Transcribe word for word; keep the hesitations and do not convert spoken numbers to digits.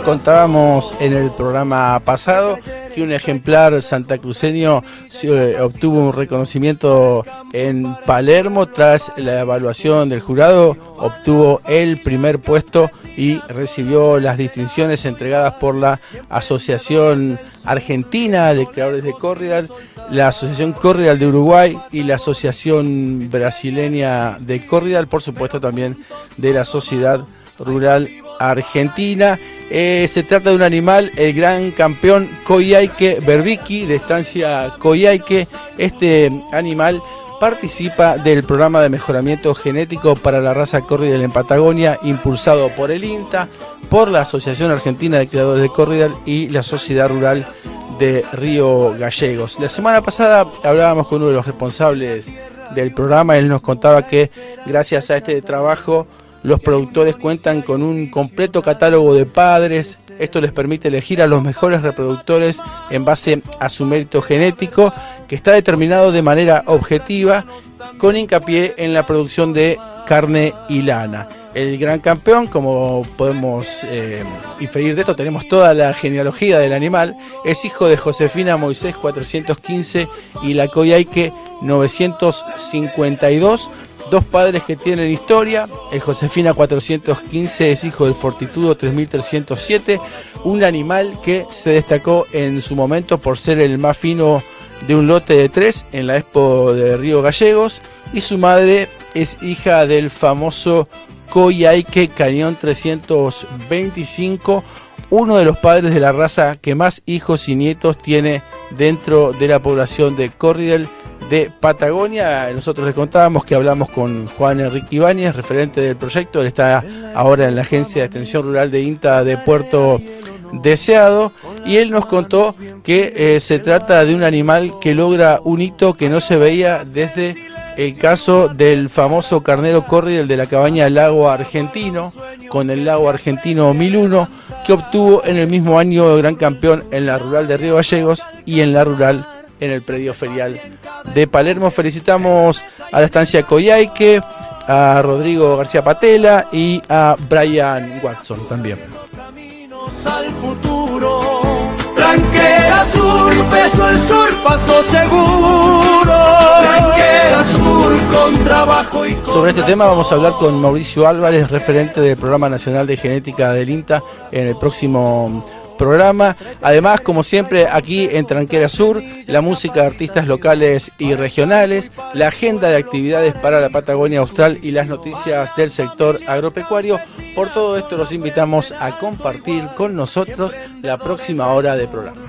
contábamos en el programa pasado que un ejemplar santacruceño obtuvo un reconocimiento en Palermo tras la evaluación del jurado, obtuvo el primer puesto y recibió las distinciones entregadas por la Asociación Argentina de Creadores de Corriedal, la Asociación Corriedal de Uruguay y la Asociación Brasileña de Corriedal, por supuesto también de la Sociedad Rural Argentina. Eh, se trata de un animal, el gran campeón Coyhaique Berbiki, de estancia Coyhaique. Este animal participa del programa de mejoramiento genético para la raza Corriedal en Patagonia, impulsado por el INTA, por la Asociación Argentina de Creadores de Corriedal y la Sociedad Rural de Río Gallegos. La semana pasada hablábamos con uno de los responsables del programa. Él nos contaba que gracias a este trabajo los productores cuentan con un completo catálogo de padres. Esto les permite elegir a los mejores reproductores en base a su mérito genético, que está determinado de manera objetiva, con hincapié en la producción de carne y lana. El gran campeón, como podemos eh, inferir de esto, tenemos toda la genealogía del animal, es hijo de Josefina Moisés cuatrocientos quince y la Coyhaique novecientos cincuenta y dos, dos padres que tienen historia. El Josefina cuatrocientos quince es hijo del Fortitudo tres mil trescientos siete, un animal que se destacó en su momento por ser el más fino de un lote de tres en la Expo de Río Gallegos, y su madre es hija del famoso Coyhaique Cañón trescientos veinticinco, uno de los padres de la raza que más hijos y nietos tiene dentro de la población de Corriedal de Patagonia. Nosotros les contábamos que hablamos con Juan Enrique Ibáñez, referente del proyecto. Él está ahora en la Agencia de Extensión Rural de INTA de Puerto Deseado, y él nos contó que eh, se trata de un animal que logra un hito que no se veía desde el caso del famoso carnero Corriedal de la cabaña Lago Argentino, con el Lago Argentino mil uno, que obtuvo en el mismo año gran campeón en la rural de Río Gallegos y en la rural en el predio ferial de Palermo. Felicitamos a la estancia Coyhaique, a Rodrigo García Patela y a Brian Watson también. Al futuro, Tranquera Sur, peso el sur, paso seguro. Tranquera Sur, con trabajo y con Sobre este tema vamos a hablar con Mauricio Álvarez, referente del Programa Nacional de Genética del INTA, en el próximo programa. Además, como siempre, aquí en Tranquera Sur, la música de artistas locales y regionales, la agenda de actividades para la Patagonia Austral y las noticias del sector agropecuario. Por todo esto los invitamos a compartir con nosotros la próxima hora de programa.